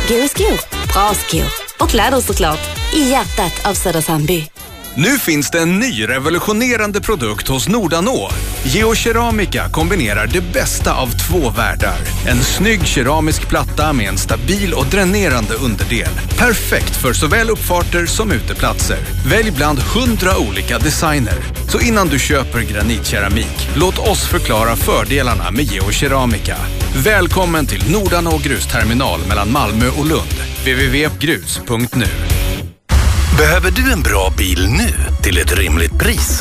Geo. Bra skor. Och läder såklart. I hjärtat av Söderhamnby. Nu finns det en ny revolutionerande produkt hos Nordanå. Geokeramika kombinerar det bästa av två världar. En snygg keramisk platta med en stabil och dränerande underdel. Perfekt för såväl uppfarter som uteplatser. Välj bland 100 olika designer. Så innan du köper granitkeramik, låt oss förklara fördelarna med geokeramika. Välkommen till Nordanå grusterminal mellan Malmö och Lund. www.grus.nu. Behöver du en bra bil nu till ett rimligt pris?